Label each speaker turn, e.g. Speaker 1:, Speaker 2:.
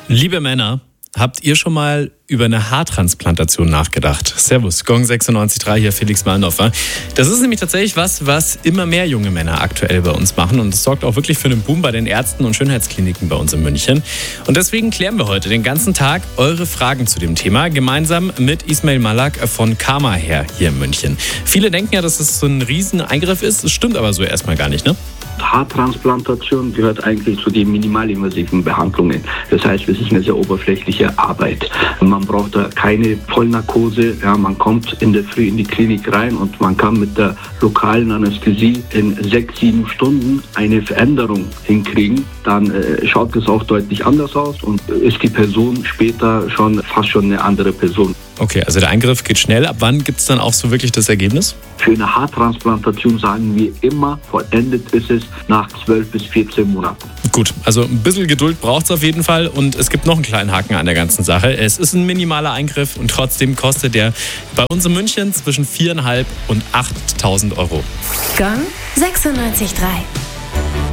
Speaker 1: Liebe Männer, habt ihr schon mal über eine Haartransplantation nachgedacht? Servus, Gong 96.3 hier, Felix Malnoffer. Das ist nämlich tatsächlich was immer mehr junge Männer aktuell bei uns machen. Und es sorgt auch wirklich für einen Boom bei den Ärzten und Schönheitskliniken bei uns in München. Und deswegen klären wir heute den ganzen Tag eure Fragen zu dem Thema, gemeinsam mit Ismail Malak von Karma Hair hier in München. Viele denken ja, dass es so ein riesen Eingriff ist. Das stimmt aber so erstmal gar nicht, ne?
Speaker 2: Haartransplantation gehört eigentlich zu den minimalinvasiven Behandlungen. Das heißt, es ist eine sehr oberflächliche Arbeit. Man braucht da keine Vollnarkose. Ja, man kommt in der Früh in die Klinik rein und man kann mit der lokalen Anästhesie in 6-7 Stunden eine Veränderung hinkriegen. Dann schaut es auch deutlich anders aus und ist die Person später fast schon eine andere Person.
Speaker 1: Okay, also der Eingriff geht schnell. Ab wann gibt es dann auch so wirklich das Ergebnis?
Speaker 2: Für eine Haartransplantation sagen wir immer, vollendet ist es nach 12 bis 14 Monaten.
Speaker 1: Gut, also ein bisschen Geduld braucht es auf jeden Fall. Und es gibt noch einen kleinen Haken an der ganzen Sache. Es ist ein minimaler Eingriff und trotzdem kostet der bei uns in München zwischen 4.500 und 8.000 Euro.
Speaker 3: Gong 96.3